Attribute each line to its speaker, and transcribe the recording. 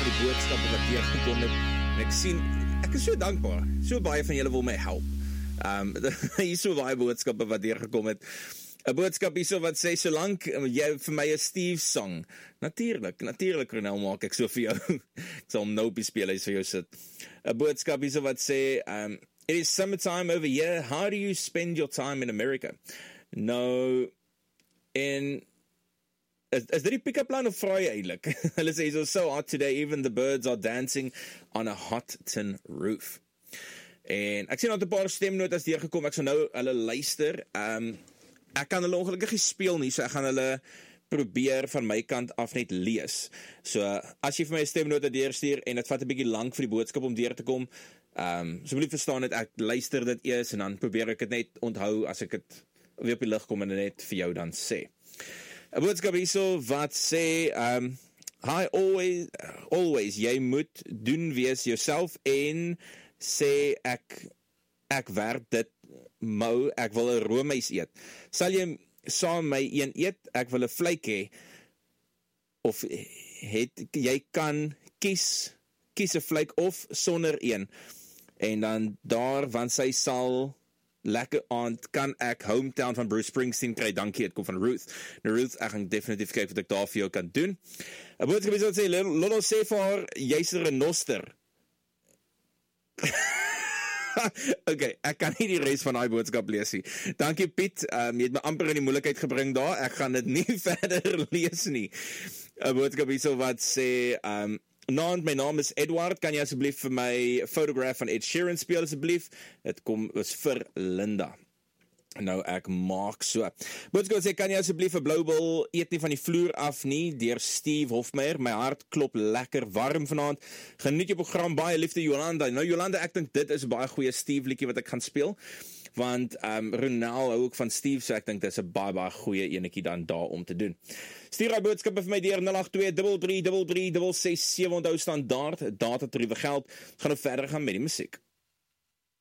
Speaker 1: vir die boodskappe wat hier gekom het, en ek sien, ek is so dankbaar, so baie van julle wil my help. Hier is so baie boodskappe wat hier gekom het. 'n boodskap hierso wat sê, solank jy vir my 'n Steve song, natuurlijk Ronel, maak ek so vir jou, ek sal hom nou op die speelhuis vir jou sit. 'n boodskap hierso wat sê, it is summertime over here, how do you spend your time in America? Nou, en is dit die pick-up line of vraai eintlik? Hulle sê, it's so hot today, even the birds are dancing on a hot tin roof. En ek sien dat 'n paar stemnotas hier gekom, ek sal nou hulle luister. Ek kan hulle ongelukkig nie speel nie, so ek gaan hulle probeer van my kant af net lees. So, as jy vir my 'n stemnota deurstuur en dit vat 'n bietjie lank vir die boodskap om deur te kom, asseblief verstaan dit, ek luister dit eers en dan probeer ek dit net onthou as ek dit weer op die lig kom en net vir jou dan sê. 'n boodskap hierso wat sê, hi, always, jy moet doen wees jouself en sê ek werk dit mou, ek wil 'n roomys eet. Sal jy saam my een eet? Ek wil 'n vleik hê. Of jy kan kies 'n vleik of sonder een. En dan daar, want sy sal lekker aand, kan ek Hometown van Bruce Springsteen kry. Dankie, het kom van Ruth. Nou Ruth, ek gaan definitief kyk wat ek daar vir jou kan doen. 'n boodskap is wat sê, Lolo sê vir haar, jy's 'n renoster. Okay, ek kan nie die res van die boodskap lees nie. Dankie Piet, jy het my amper in die moeilikheid gebring daar, ek gaan dit nie verder lees nie. 'n boodskap hierso wat sê, Naand, my naam is Edward, kan jy asseblief vir my photograph van Ed Sheeran speel asseblief? Dit is vir Linda. Nou, ek maak so. Boodskap sê, kan jy asseblief 'n blou bil eet nie van die vloer af nie, deur Steve Hofmeyer. My hart klop lekker warm vanaand. Geniet jou program, baie liefde Jolanda. Nou Jolanda, ek dink dit is 'n baie goeie Steve liedjie wat ek gaan speel, want Ronel hou ook van Steve, so ek dink dit is 'n baie goeie enetjie dan daar om te doen. Stuur daai boodskappe vir my deur 082 333 667, onthou standaard data tariewe geld. Gaan nou verder gaan met die musiek.